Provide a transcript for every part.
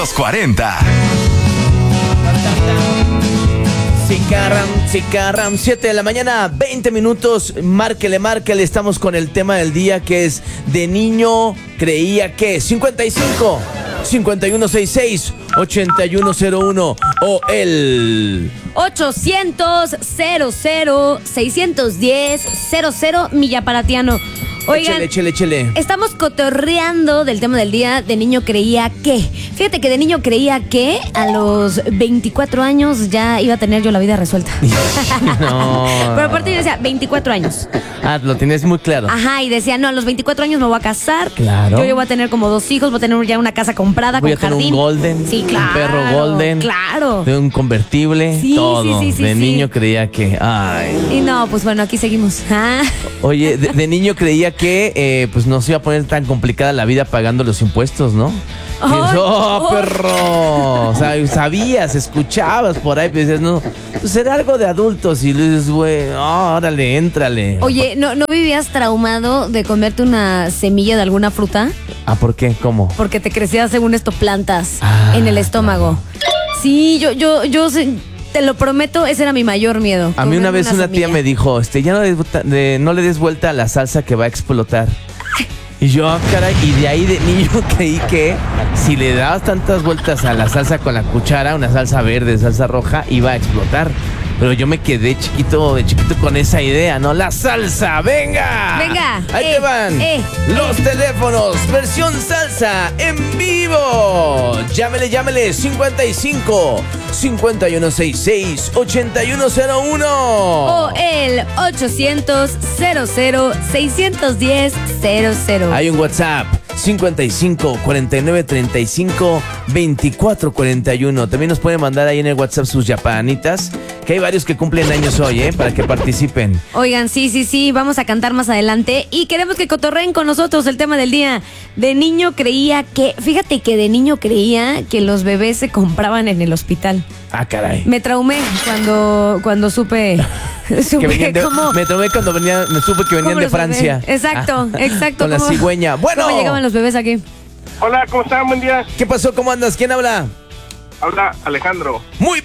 Los 40. Cicarram, 7 de la mañana, 20 minutos. Márquele, estamos con el tema del día, que es de niño creía que 55 5166 8101 o el 800 00 610 00 Millaparatiano. Oigan, échele. Estamos cotorreando del tema del día de niño creía que. Fíjate que de niño creía que a los 24 años ya iba a tener yo la vida resuelta. No. Pero aparte yo decía, 24 años. Ah, lo tienes muy claro. Ajá, y decía, no, a los 24 años me voy a casar. Claro. Yo voy a tener como 2 hijos, voy a tener ya una casa comprada Voy con a tener jardín. un golden, Sí, claro. un perro golden. Claro. De un convertible, Sí, todo. sí, de niño creía que, ay. Y no, pues bueno, aquí seguimos. Oye, de niño creía que pues no se iba a poner tan complicada la vida pagando los impuestos, ¿no? Perro! O sea, sabías, escuchabas por ahí, pero decías, no, pues era algo de adultos. Y le dices, güey, órale, éntrale. Oye, ¿no vivías traumado de comerte una semilla de alguna fruta? Ah, ¿por qué? ¿Cómo? Porque te crecían, según esto, plantas en el estómago. Sí, yo te lo prometo, ese era mi mayor miedo. A mí una vez una semilla. tía me dijo, ya no le des vuelta a la salsa que va a explotar. Y yo, caray, y de ahí de niño creí que si le dabas tantas vueltas a la salsa con la cuchara, una salsa verde, salsa roja, iba a explotar. Pero yo me quedé de chiquito con esa idea, ¿no? ¡La salsa! ¡Venga! ¡Venga! Ahí te van los teléfonos, versión salsa en vivo. Llámele, 55 5166 8101. O el 800 00 610 00. Hay un WhatsApp 55 49 35 24 41. También nos pueden mandar ahí en el WhatsApp sus yapanitas, que hay varios que cumplen años hoy, para que participen. Oigan, sí, vamos a cantar más adelante y queremos que cotorreen con nosotros el tema del día. De niño creía que, fíjate que de niño creía que los bebés se compraban en el hospital. Ah, caray. Me traumé cuando supe Que venían cómo... me tomé cuando me supe que venían de los Francia. bebés. Exacto. Con la cigüeña. Bueno. ¿Cómo llegaban los bebés aquí? Hola, ¿cómo están? Buen día. ¿Qué pasó? ¿Cómo andas? ¿Quién habla? Habla Alejandro. Muy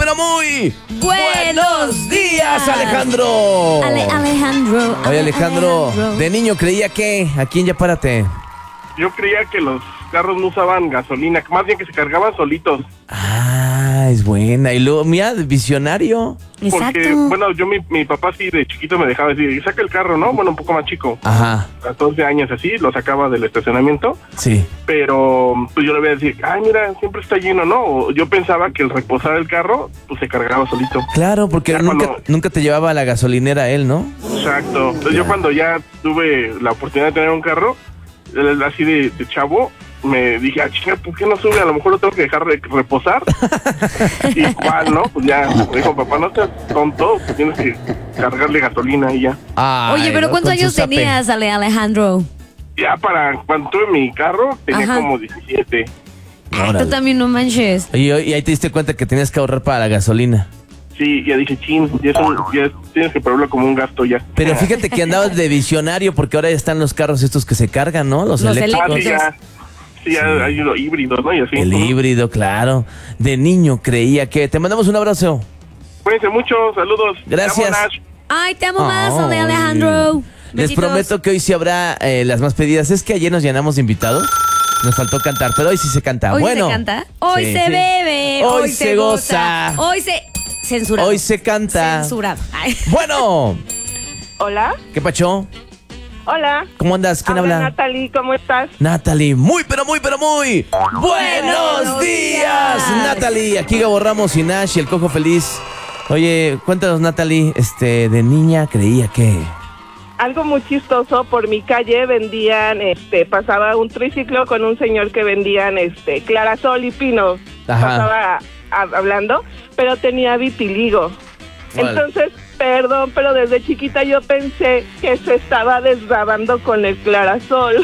buenos días, Alejandro. Alejandro. Oye, Alejandro, de niño creía que... ¿A quién ya párate? Yo creía que los carros no usaban gasolina, más bien que se cargaban solitos. Ah, es buena. Y luego, mira, visionario. Exacto. Porque, bueno, mi papá sí de chiquito me dejaba decir, saca el carro, ¿no? Bueno, un poco más chico. Ajá. A 12 años así, lo sacaba del estacionamiento. Sí. Pero, pues yo le voy a decir, ay, mira, siempre está lleno, ¿no? O yo pensaba que el reposar el carro, pues se cargaba solito. Claro, porque Ya nunca te llevaba a la gasolinera él, ¿no? Exacto. Entonces yo cuando ya tuve la oportunidad de tener un carro, así de chavo, me dije, chinga, ¿por qué no sube? A lo mejor lo tengo que dejar reposar. Y cuál, ¿no? Pues ya, me dijo, papá, no seas tonto, pues tienes que cargarle gasolina y ya. Ay, Oye, pero ¿no? ¿cuántos Con su años zape. tenías, Alejandro? Ya para cuando tuve mi carro, tenía Ajá. como 17. Órale. Tú también no manches. Y ahí te diste cuenta que tenías que ahorrar para la gasolina. Sí, ya dije, chin, ya tienes que probarlo como un gasto ya. Pero fíjate que andabas de visionario, porque ahora ya están los carros estos que se cargan, ¿no? Los eléctricos. Sí, ya hay unos híbridos, ¿no? Y así. El híbrido, claro. De niño creía que... Te mandamos un abrazo. Cuídense mucho, saludos. Gracias. Te amo, Nash. Ay, te amo más, Ay. Alejandro. Les Besitos. prometo que hoy sí habrá las más pedidas. Es que ayer nos llenamos de invitados. Nos faltó cantar, pero hoy sí se canta. Hoy bueno, se canta. Hoy sí, se sí. bebe. Hoy se goza. Hoy se... Censurado. Hoy se canta. Censurado. Ay. Bueno, Hola, ¿qué pacho? hola. ¿Cómo andas? ¿Quién habla? Natalie, ¿cómo estás? Natalie, muy buenos días, Natalie. Aquí Gabo Ramos y Nash y el Cojo Feliz. Oye, cuéntanos, Natalie, de niña creía que... Algo muy chistoso, por mi calle vendían, pasaba un triciclo con un señor que vendían, clarasol y pino. Ajá. Pasaba hablando, pero tenía vitiligo. Órale. Entonces Perdón, pero desde chiquita yo pensé que se estaba desbravando con el clarasol.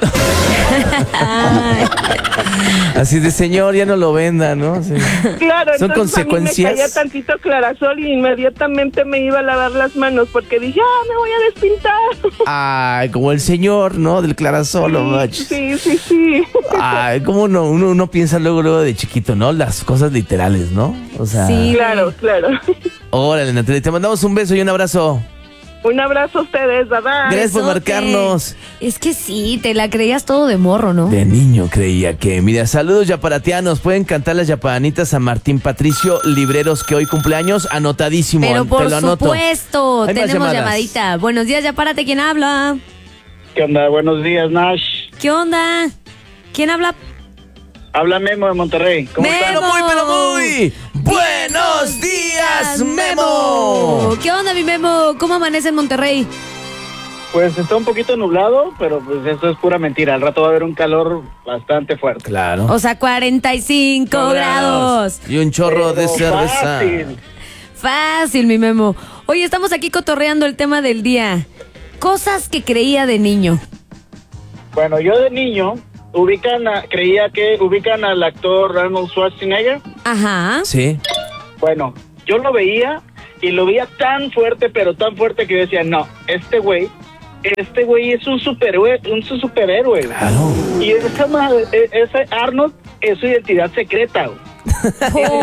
Así de señor, ya no lo venda, ¿no? Sí. Claro, Son entonces consecuencias. a mí me caía tantito clarasol y inmediatamente me iba a lavar las manos porque dije, me voy a despintar. Ay, como el señor, ¿no? Del clarasol, no manches. Sí. Ay, cómo no, uno piensa luego de chiquito, ¿no? Las cosas literales, ¿no? O sea, Sí. Claro. Órale, Natalia, te mandamos un beso y un abrazo. Un abrazo a ustedes, bye. Gracias por Besote. marcarnos. Es que sí, te la creías todo de morro, ¿no? De niño creía que. Mira, saludos yaparatianos. Pueden cantar las yapanitas a Martín Patricio Libreros, que hoy cumpleaños. Anotadísimo. Pero te por lo anoto. supuesto, Hay más tenemos llamadas. llamadita. Buenos días, ya párate, ¿quién habla? ¿Qué onda? Buenos días, Nash. ¿Qué onda? ¿Quién habla? Habla Memo de Monterrey. ¿Cómo Memo. estás? Pero muy buenos días, Memo. ¿Qué onda, mi Memo? ¿Cómo amanece en Monterrey? Pues está un poquito nublado, pero pues eso es pura mentira. Al rato va a haber un calor bastante fuerte. Claro. O sea, 45 grados. Y un chorro de Pero cerveza. fácil. Fácil, mi Memo. Oye, estamos aquí cotorreando el tema del día. Cosas que creía de niño. Bueno, yo de niño creía que ubican al actor Arnold Schwarzenegger. Ajá. Sí. Bueno, yo lo veía y lo veía tan fuerte, pero tan fuerte que yo decía, no, este güey es un superhéroe, Claro. Y ese Arnold es su identidad secreta, güey. Y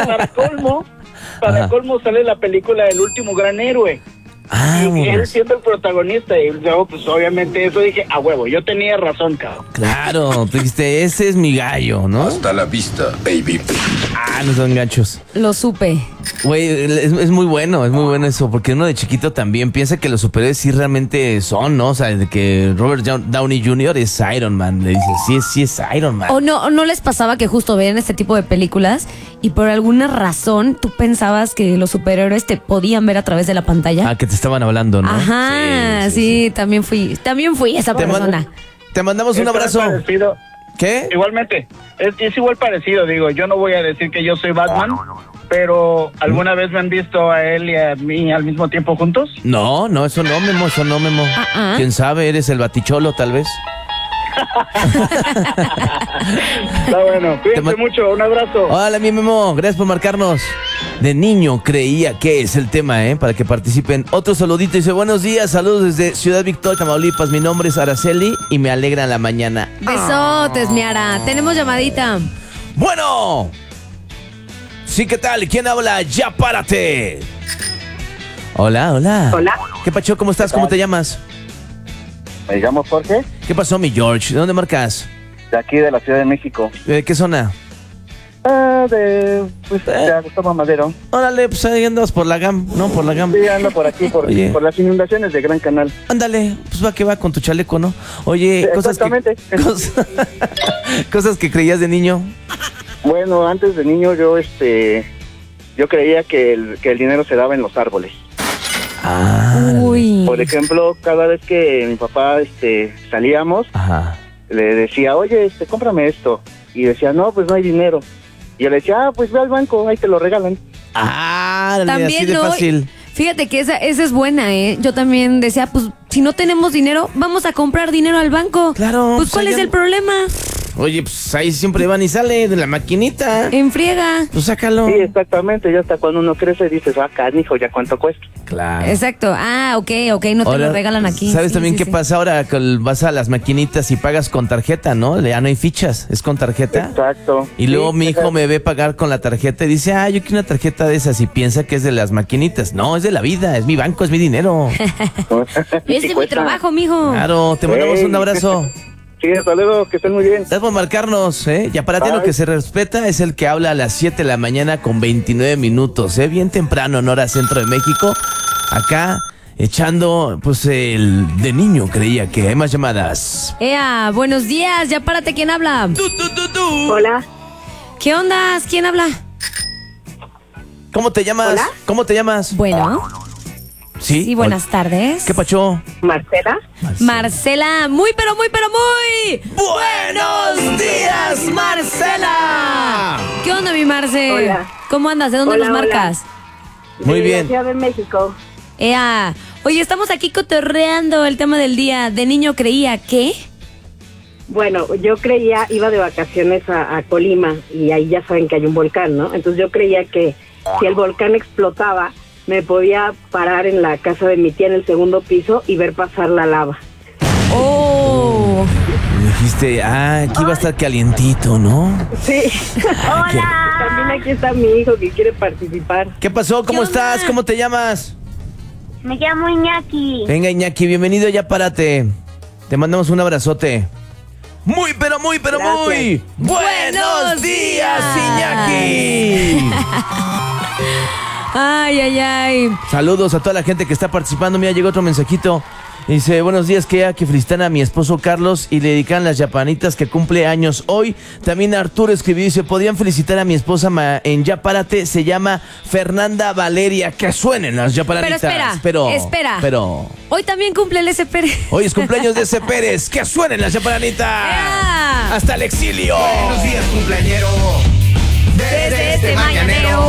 para colmo sale la película El último gran héroe. Y él siendo el protagonista, y luego pues obviamente eso dije, a huevo, yo tenía razón, cabrón. Claro, tú dijiste, ese es mi gallo, ¿no? Hasta la vista, baby. No son ganchos. Lo supe. Güey, es muy bueno eso, porque uno de chiquito también piensa que los superhéroes sí realmente son, ¿no? O sea, de que Robert Downey Jr. es Iron Man, le dice, sí es Iron Man. ¿O no les pasaba que justo veían este tipo de películas y por alguna razón tú pensabas que los superhéroes te podían ver a través de la pantalla? Que te estaban hablando, ¿no? Ajá, sí, también fui esa persona. Te mandamos un abrazo. Parecido. ¿Qué? Igualmente, es igual parecido, digo, yo no voy a decir que yo soy Batman, pero ¿alguna vez me han visto a él y a mí al mismo tiempo juntos? No, eso no, Memo. ¿Quién sabe? ¿Eres el baticholo, tal vez? Está bueno, cuídense mucho, un abrazo. Hola, mi Memo, gracias por marcarnos. De niño creía que es el tema, para que participen. Otro saludito, dice, buenos días, saludos desde Ciudad Victoria, Tamaulipas. Mi nombre es Araceli y me alegra la mañana. Besotes, Miara. Tenemos llamadita. Bueno. Sí, ¿qué tal? ¿Quién habla? ¡Ya párate! Hola. Hola. ¿Qué pacho? ¿Cómo estás? ¿Cómo te llamas? Me llamo Jorge, ¿Qué pasó, mi George? ¿De dónde marcas? de aquí de la Ciudad de México. ¿De qué zona? De Gustavo Madero. Órale, pues ahí andas por la GAM, ¿no? Por la GAM. Sí, ando por aquí, Oye. por las inundaciones de Gran Canal. Ándale, pues va que va con tu chaleco, ¿no? Oye, Sí, cosas exactamente. cosas que creías de niño. Bueno, antes de niño yo creía que el dinero se daba en los árboles. Uy. Por ejemplo, cada vez que mi papá salíamos, Ajá. le decía, oye, cómprame esto. Y decía, no, pues no hay dinero. Y yo le decía, pues ve al banco, ahí te lo regalan. Así de no, fácil. Fíjate que esa es buena, ¿eh? Yo también decía, pues, si no tenemos dinero, vamos a comprar dinero al banco. Claro, Pues, ¿cuál allá- es el problema? Oye, pues ahí siempre van y sale de la maquinita. En friega. Pues sácalo. Sí, exactamente, ya hasta cuando uno crece dices, canijo, ¿ya cuánto cuesta? Claro. Exacto. Ok, no te Ahora, lo regalan aquí. ¿Sabes Sí, también sí, qué sí. pasa ahora? Que vas a las maquinitas y pagas con tarjeta, ¿no? Ya no hay fichas, es con tarjeta. Exacto. Y luego Sí, mi hijo me ve pagar con la tarjeta y dice, yo quiero una tarjeta de esas, y piensa que es de las maquinitas. No, es de la vida, es mi banco, es mi dinero. Es de mi trabajo, mijo. Claro, te mandamos un abrazo. Sí, hasta luego, que estén muy bien. Gracias por marcarnos, ¿eh? Y para ti lo Bye. que se respeta es el que habla a las 7 de la mañana con 29 minutos, ¿eh? Bien temprano en hora centro de México. Acá echando, pues, el de niño creía que hay más llamadas. Ea, buenos días. Ya párate, ¿quién habla? Hola. ¿Qué onda? ¿Quién habla? ¿Cómo te llamas? Hola. ¿Cómo te llamas? Bueno, Sí. sí, buenas tardes. ¿Qué pacho? Marcela. Marcela, muy. ¡Buenos días, Marcela! ¿Qué onda, mi Marce? Hola. ¿Cómo andas? ¿De dónde Hola, nos hola. marcas? Muy De bien. la Ciudad de México. Ea. Oye, estamos aquí cotorreando el tema del día. De niño creía que... Bueno, yo creía, iba de vacaciones a Colima y ahí ya saben que hay un volcán, ¿no? Entonces yo creía que si el volcán explotaba, me podía parar en la casa de mi tía en el segundo piso y ver pasar la lava. ¡Oh! Dijiste, aquí va a estar calientito, ¿no? Sí. ¡Hola! También aquí está mi hijo que quiere participar. ¿Qué pasó? ¿Cómo ¿Qué estás? onda? ¿Cómo te llamas? Me llamo Iñaki. Venga, Iñaki, bienvenido, ya párate. Te mandamos un abrazote. Muy, pero muy, pero Gracias. muy buenos días, días. Iñaki. Ay, ay, ay. Saludos a toda la gente que está participando. Mira, llegó otro mensajito. Dice, buenos días, que felicitan a mi esposo Carlos y le dedican las yapanitas que cumple años hoy. También Arturo escribió, dice, podrían felicitar a mi esposa en Ya Párate, se llama Fernanda Valeria. Que suenen las yapanitas. Espera. Hoy también cumple el S. Pérez. Hoy es cumpleaños de ese Pérez. Que suenen las yapanitas. ¡Ea! Hasta el exilio. Buenos días, cumpleañero. Desde este mañanero.